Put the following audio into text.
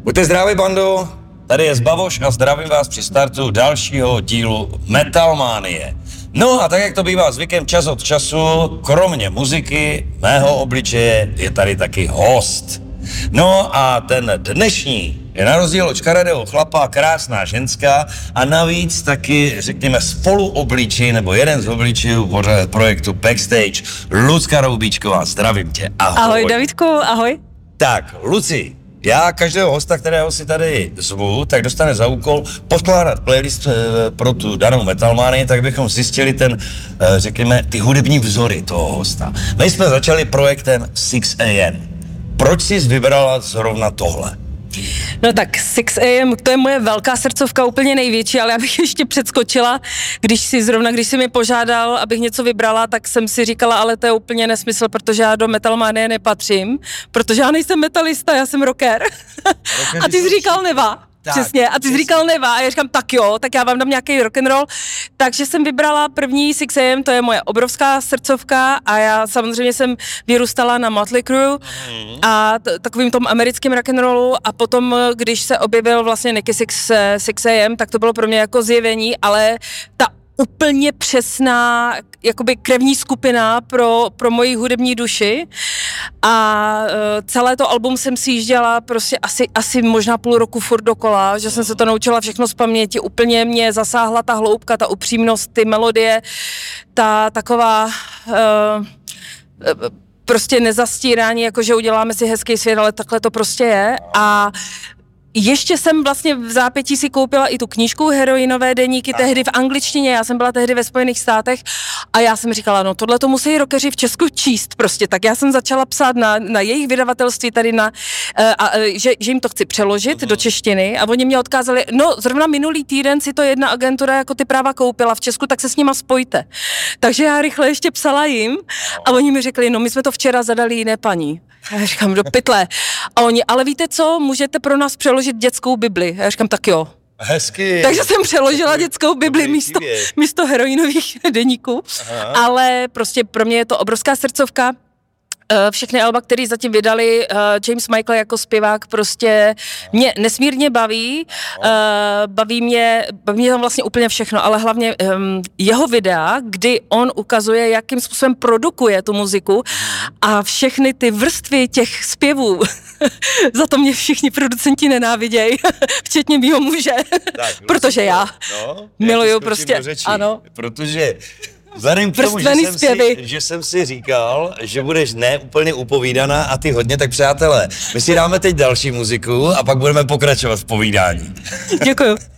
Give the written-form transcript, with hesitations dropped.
Buďte zdraví, bando, tady je Zbavoš a zdravím vás při startu dalšího dílu Metalmánie. No a tak, jak to bývá zvykem čas od času, kromě muziky, mého obličeje, je tady taky host. No a ten dnešní je na rozdíl od škaredého chlapa krásná ženská a navíc taky, řekněme, spoluobličej nebo jeden z obličejů projektu Backstage. Lucka Roubíčková, zdravím tě, ahoj. Ahoj Davidku, ahoj. Tak, Luci, já každého hosta, kterého si tady zvu, tak dostane za úkol poskládat playlist pro tu danou Metalmánii, tak bychom zjistili řekněme, ty hudební vzory toho hosta. My jsme začali projektem 6am. Proč jsi vybrala zrovna tohle? No tak 6am, to je moje velká srdcovka, úplně největší, ale já bych ještě předskočila, když jsi mi požádal, abych něco vybrala, tak jsem si říkala, ale to je úplně nesmysl, protože já do Metalmanie nepatřím, protože já nejsem metalista, já jsem rocker. A ty jsi říkal Neva. Tak, přesně, a ty jsi říkal Neva a já říkám, tak jo, tak já vám dám nějaký rock'n'roll, takže jsem vybrala první 6am, to je moje obrovská srdcovka a já samozřejmě jsem vyrůstala na Motley Crue a takovým tom americkým rock'n'rollu a potom, když se objevil vlastně Nikki Sixx 6am, tak to bylo pro mě jako zjevení, ale ta úplně přesná jakoby krevní skupina pro moji hudební duši a celé to album jsem si jížděla prostě asi možná půl roku furt dokola, že jsem se to naučila všechno z paměti, úplně mě zasáhla ta hloubka, ta upřímnost, ty melodie, ta taková prostě nezastírání, jakože uděláme si hezký svět, ale takhle to prostě je a ještě jsem vlastně v zápětí si koupila i tu knížku Heroinové deníky, tehdy v angličtině, já jsem byla tehdy ve Spojených státech a já jsem říkala, no tohle to musí rockeři v Česku číst prostě, tak já jsem začala psát na jejich vydavatelství tady že jim to chci přeložit do češtiny a oni mě odkázali, no zrovna minulý týden si to jedna agentura jako ty práva koupila v Česku, tak se s nima spojte. Takže já rychle ještě psala jim a oni mi řekli, no my jsme to včera zadali jiné paní. A já říkám, do pytle. A oni, ale víte co, můžete pro nás přeložit dětskou Bibli. A já říkám, tak jo. Hezky. Takže jsem přeložila dětskou Bibli místo heroinových deníků. Aha. Ale prostě pro mě je to obrovská srdcovka. Všechny alba, které zatím vydali, James Michael jako zpěvák prostě mě nesmírně baví. Baví mě tam vlastně úplně všechno, ale hlavně jeho videa, kdy on ukazuje, jakým způsobem produkuje tu muziku a všechny ty vrstvy těch zpěvů. Za to mě všichni producenti nenáviděj, včetně mýho muže, tak, protože já miluju prostě, ano. Protože vzhledem k tomu, že jsem si říkal, že budeš ne úplně upovídaná a ty hodně, tak přátelé, my si dáme teď další muziku a pak budeme pokračovat v povídání. Děkuju.